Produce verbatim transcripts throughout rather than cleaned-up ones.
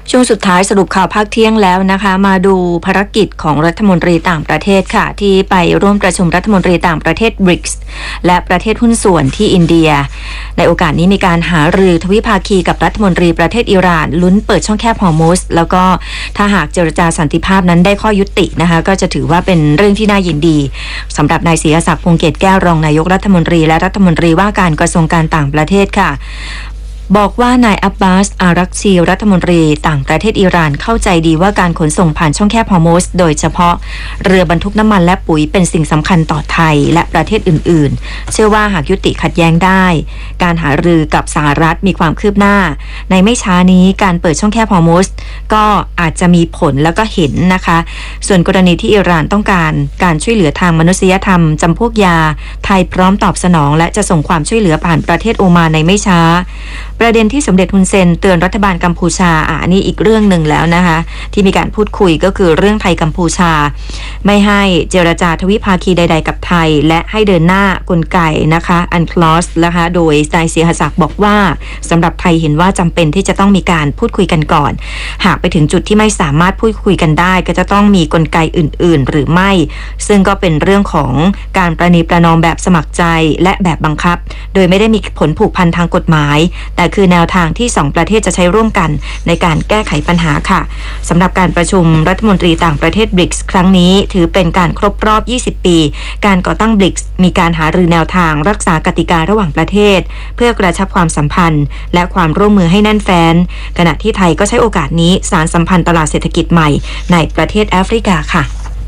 ช่วงสุดท้ายสรุปข่าวภาคเที่ยงแล้วนะคะมาดูภารกิจของรัฐมนตรีต่างประเทศค่ะที่ไปร่วมประชุมรัฐมนตรีต่างประเทศ บริกส์ และประเทศหุ้นส่วนที่อินเดียในโอกาสนี้มีการหารือทวิภาคีกับรัฐมนตรีประเทศอิหร่านลุ้นเปิดช่องแคบฮอร์มุซแล้วก็ถ้าหากเจรจาสันติภาพนั้นได้ข้อยุตินะคะก็จะถือว่าเป็นเรื่องที่น่ายินดีสำหรับนายศรีศักดิ์พงษ์เกตแก้วรองนายกรัฐมนตรีและรัฐมนตรีว่าการกระทรวงการต่างประเทศค่ะบอกว่านายอับบาสอารักชีรัฐมนตรีต่างประเทศอิหร่านเข้าใจดีว่าการขนส่งผ่านช่องแคบฮอร์มุซโดยเฉพาะเรือบรรทุกน้ำมันและปุ๋ยเป็นสิ่งสำคัญต่อไทยและประเทศอื่นๆเชื่อว่าหากยุติขัดแย้งได้การหารือกับสหรัฐมีความคืบหน้าในไม่ช้านี้การเปิดช่องแคบฮอร์มุซก็อาจจะมีผลแล้วก็เห็นนะคะส่วนกรณีที่อิหร่านต้องการการช่วยเหลือทางมนุษยธรรมจำพวกยาไทยพร้อมตอบสนองและจะส่งความช่วยเหลือผ่านประเทศโอมานในไม่ช้าประเด็นที่สมเด็จฮุนเซนเตือนรัฐบาลกัมพูชาอ่ะอันนี้อีกเรื่องหนึ่งแล้วนะคะที่มีการพูดคุยก็คือเรื่องไทยกัมพูชาไม่ให้เจรจาทวิภาคีใดๆกับไทยและให้เดินหน้ากลไกนะคะอันคลอสนะคะโดยนายศรีศักดิ์บอกว่าสำหรับไทยเห็นว่าจำเป็นที่จะต้องมีการพูดคุยกันก่อนหากไปถึงจุดที่ไม่สามารถพูดคุยกันได้ก็จะต้องมีกลไกอื่นๆหรือไม่ซึ่งก็เป็นเรื่องของการประนีประนอมแบบสมัครใจและแบบบังคับโดยไม่ได้มีผลผูกพันทางกฎหมายแต่คือแนวทางที่สองประเทศจะใช้ร่วมกันในการแก้ไขปัญหาค่ะสำหรับการประชุมรัฐมนตรีต่างประเทศ บริกส์ ครั้งนี้ถือเป็นการครบรอบยี่สิบปีการก่อตั้ง บริกส์ มีการหารือแนวทางรักษากติการะหว่างประเทศเพื่อกระชับความสัมพันธ์และความร่วมมือให้แน่นแฟ้นขณะที่ไทยก็ใช้โอกาสนี้สานสัมพันธ์ตลาดเศรษฐกิจใหม่ในประเทศแอฟริกาค่ะ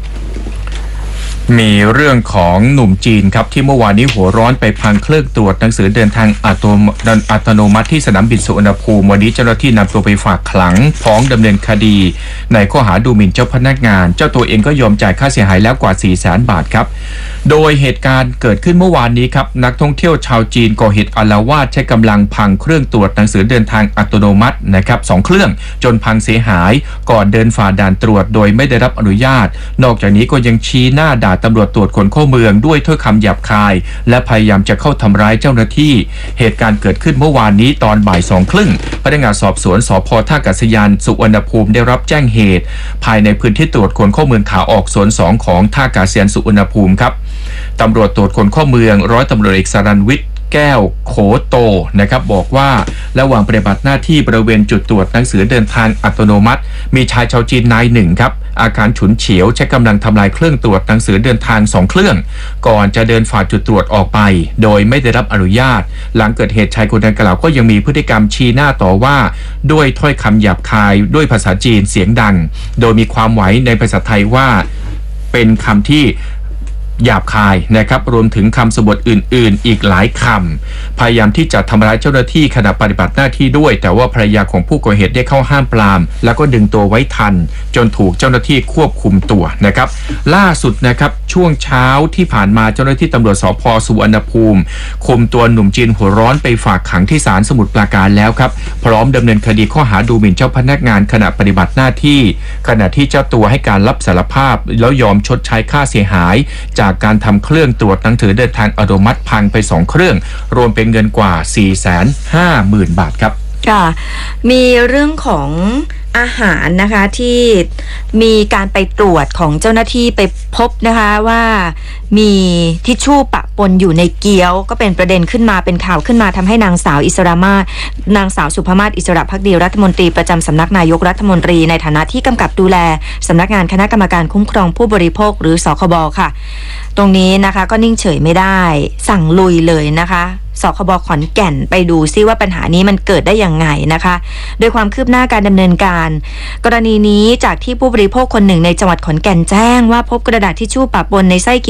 มีเรื่องของหนุ่มจีนครับที่เมื่อวานนี้หัวร้อนไปพังเครื่องตรวจหนังสือเดินทางอัตโนมัติที่สนามบินสุวรรณภูมิวันนี้เจ้าหน้าที่นำตัวไปฝากขังพร้อมดำเนินคดีในข้อหาดูหมิ่นเจ้าพนักงานเจ้าตัวเองก็ยอมจ่ายค่าเสียหายแล้วกว่า สี่แสน บาทครับโดยเหตุการณ์เกิดขึ้นเมื่อวานนี้ครับนักท่องเที่ยวชาวจีนก่อเหตุอาละวาดใช้กำลังพังเครื่องตรวจหนังสือเดินทางอัตโนมัตินะครับสองเครื่องจนพังเสียหายก่อนเดินฝ่าด่านตรวจโดยไม่ได้รับอนุญาตนอกจากนี้ก็ยังชี้หน้าด่าตำรวจตรวจคนเข้าเมืองด้วยถ้อยคำหยาบคายและพยายามจะเข้าทำร้ายเจ้าหน้าที่เหตุการณ์เกิดขึ้นเมื่อวานนี้ตอนบ่ายสองครึ่งพนักงานสอบสวนสภ.ท่าอากาศยานสุวรรณภูมิได้รับแจ้งเหตุภายในพื้นที่ตรวจคนเข้าเมืองขาออกโซนสองของท่าอากาศยานสุวรรณภูมิครับตำรวจตรวจคนเข้าเมืองร้อยตำรวจเอกสรัญวิทย์แก้วโขโตนะครับบอกว่าระหว่างปฏิบัติหน้าที่บริเวณจุดตรวจหนังสือเดินทางอัตโนมัติมีชายชาวจีนนายหนึ่งครับอาการฉุนเฉียวใช้กำลังทำลายเครื่องตรวจหนังสือเดินทางสองเครื่องก่อนจะเดินฝ่าจุดตรวจออกไปโดยไม่ได้รับอนุญาตหลังเกิดเหตุชายคนดังกล่าวก็ยังมีพฤติกรรมชี้หน้าต่อว่าด้วยถ้อยคำหยาบคายด้วยภาษาจีนเสียงดังโดยมีความหมายในภาษาไทยว่าเป็นคำที่หยาบคายนะครับรวมถึงคำสบทอื่นๆอีกหลายคำพยายามที่จะทำร้ายเจ้าหน้าที่ขณะปฏิบัติหน้าที่ด้วยแต่ว่าภรรยาของผู้ก่อเหตุได้เข้าห้ามปรามแล้วก็ดึงตัวไว้ทันจนถูกเจ้าหน้าที่ควบคุมตัวนะครับล่าสุดนะครับช่วงเช้าที่ผ่านมาเจ้าหน้าที่ตำรวจสภ.สุวรรณภูมิคุมตัวหนุ่มจีนหัวร้อนไปฝากขังที่ศาลสมุทรปราการแล้วครับพร้อมดำเนินคดีข้อหาดูหมิ่นเจ้าพนักงานขณะปฏิบัติหน้าที่ขณะที่เจ้าตัวให้การรับสารภาพแล้วยอมชดใช้ค่าเสียหายจากการทำเครื่องตรวจหนังสือเดินทางอัตโนมัติพังไปสองเครื่องรวมเป็นเงินกว่า สี่แสนห้าหมื่น บาทครับค่ะมีเรื่องของอาหารนะคะที่มีการไปตรวจของเจ้าหน้าที่ไปพบนะคะว่ามีทิชชู่ปะปนอยู่ในเกี๊ยวก็เป็นประเด็นขึ้นมาเป็นข่าวขึ้นมาทำให้นางสาวอิสรามาศนางสาวสุภมาศอิสระภักดีรัฐมนตรีประจำสำนักนายกรัฐมนตรีในฐานะที่กำกับดูแลสำนักงานคณะกรรมการคุ้มครองผู้บริโภคหรือสคบค่ะตรงนี้นะคะก็นิ่งเฉยไม่ได้สั่งลุยเลยนะคะสคบขอนแก่นไปดูซิว่าปัญหานี้มันเกิดได้ยังไงนะคะโดยความคืบหน้าการดำเนินการกรณีนี้จากที่ผู้บริโภคคนหนึ่งในจังหวัดขอนแก่นแจ้งว่าพบกระดาษทิชชู่ปะปนในไส้เกี๊ยว